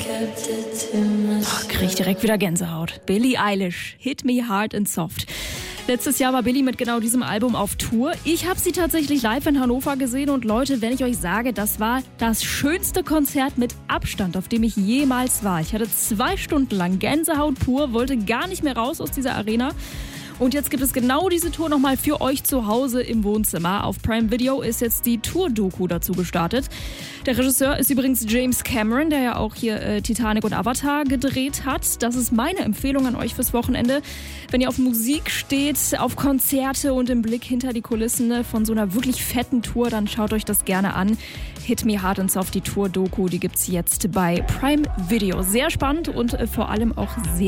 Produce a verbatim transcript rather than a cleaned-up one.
Oh, krieg ich direkt wieder Gänsehaut. Billie Eilish, Hit Me Hard and Soft. Letztes Jahr war Billie mit genau diesem Album auf Tour. Ich habe sie tatsächlich live in Hannover gesehen und Leute, wenn ich euch sage, das war das schönste Konzert mit Abstand, auf dem ich jemals war. Ich hatte zwei Stunden lang Gänsehaut pur, wollte gar nicht mehr raus aus dieser Arena. Und jetzt gibt es genau diese Tour nochmal für euch zu Hause im Wohnzimmer. Auf Prime Video ist jetzt die Tour-Doku dazu gestartet. Der Regisseur ist übrigens James Cameron, der ja auch hier äh, Titanic und Avatar gedreht hat. Das ist meine Empfehlung an euch fürs Wochenende. Wenn ihr auf Musik steht, auf Konzerte und im Blick hinter die Kulissen von so einer wirklich fetten Tour, dann schaut euch das gerne an. Hit Me Hard and Soft, die Tour-Doku, die gibt's jetzt bei Prime Video. Sehr spannend und äh, vor allem auch sehr